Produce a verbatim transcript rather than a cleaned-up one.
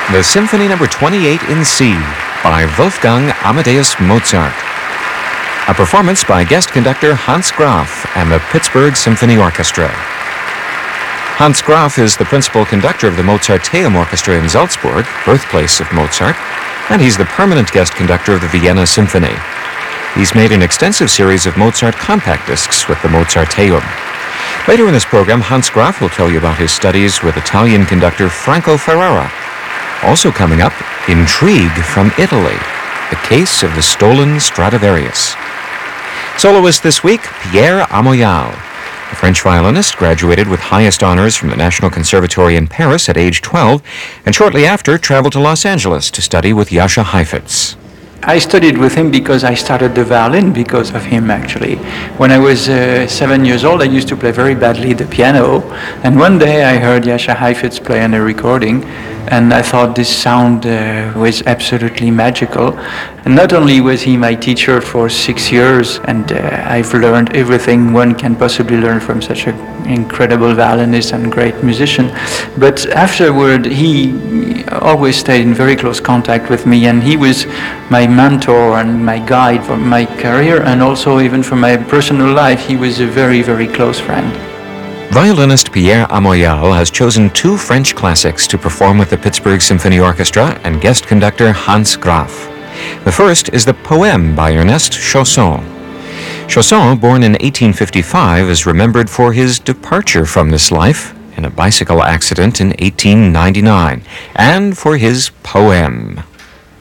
The Symphony Number twenty-eight in C by Wolfgang Amadeus Mozart. A performance by guest conductor Hans Graf and the Pittsburgh Symphony Orchestra. Hans Graf is the principal conductor of the Mozarteum Orchestra in Salzburg, birthplace of Mozart, and he's the permanent guest conductor of the Vienna Symphony. He's made an extensive series of Mozart compact discs with the Mozarteum. Later in this program, Hans Graf will tell you about his studies with Italian conductor Franco Ferrara. Also coming up, intrigue from Italy, the case of the stolen Stradivarius. Soloist this week, Pierre Amoyal. The French violinist graduated with highest honors from the National Conservatory in Paris at age twelve, and shortly after traveled to Los Angeles to study with Jascha Heifetz. I studied with him because I started the violin because of him, actually. When I was uh, seven years old, I used to play very badly the piano, and one day I heard Jascha Heifetz play on a recording, and I thought this sound uh, was absolutely magical. And not only was he my teacher for six years, and uh, I've learned everything one can possibly learn from such an incredible violinist and great musician, but afterward he always stayed in very close contact with me, and he was my mentor and my guide for my career, and also even for my personal life. He was a very, very close friend. Violinist Pierre Amoyal has chosen two French classics to perform with the Pittsburgh Symphony Orchestra and guest conductor Hans Graf. The first is the Poème by Ernest Chausson. Chausson, born in eighteen fifty-five, is remembered for his departure from this life in a bicycle accident in eighteen ninety-nine, and for his poème.